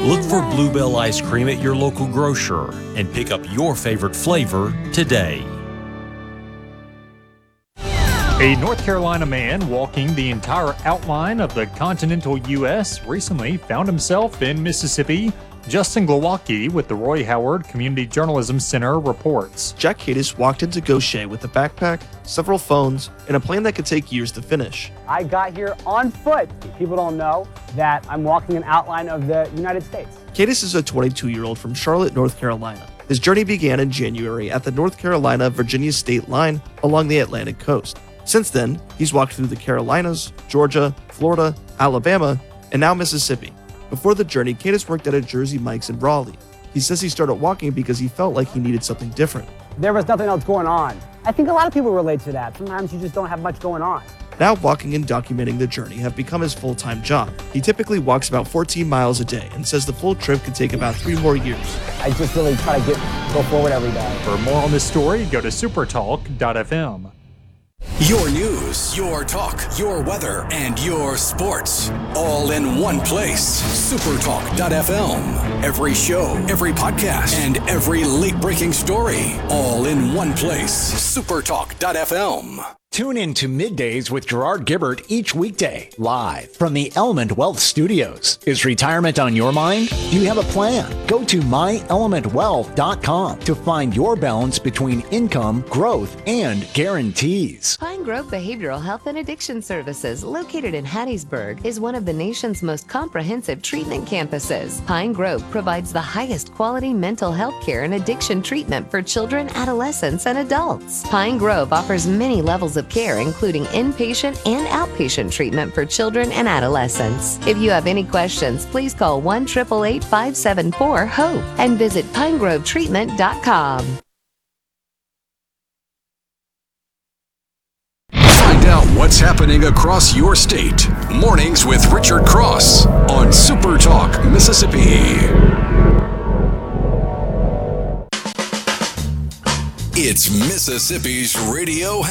Look for Bluebell ice cream at your local grocer and pick up your favorite flavor today. A North Carolina man walking the entire outline of the continental U.S. recently found himself in Mississippi. Justin Glowacki with the Roy Howard Community Journalism Center reports. Jack Cadis walked into Gaucher with a backpack, several phones, and a plan that could take years to finish. I got here on foot. People don't know that I'm walking an outline of the United States. Cadis is a 22-year-old from Charlotte, North Carolina. His journey began in January at the North Carolina-Virginia state line along the Atlantic coast. Since then, he's walked through the Carolinas, Georgia, Florida, Alabama, and now Mississippi. Before the journey, Cadis worked at a Jersey Mike's in Raleigh. He says he started walking because he felt like he needed something different. There was nothing else going on. I think a lot of people relate to that. Sometimes you just don't have much going on. Now walking and documenting the journey have become his full-time job. He typically walks about 14 miles a day and says the full trip could take about 3 more years. I just really try to go forward every day. For more on this story, go to supertalk.fm. Your news, your talk, your weather, and your sports. All in one place. Supertalk.fm. Every show, every podcast, and every late-breaking story. All in one place. Supertalk.fm. Tune in to Middays with Gerard Gibbert each weekday, live from the Element Wealth Studios. Is retirement on your mind? Do you have a plan? Go to myelementwealth.com to find your balance between income, growth, and guarantees. Pine Grove Behavioral Health and Addiction Services, located in Hattiesburg, is one of the nation's most comprehensive treatment campuses. Pine Grove provides the highest quality mental health care and addiction treatment for children, adolescents, and adults. Pine Grove offers many levels of care, including inpatient and outpatient treatment for children and adolescents. If you have any questions, please call 1-888-574-HOPE and visit pinegrovetreatment.com. Find out what's happening across your state. Mornings with Richard Cross on Super Talk, Mississippi. It's Mississippi's radio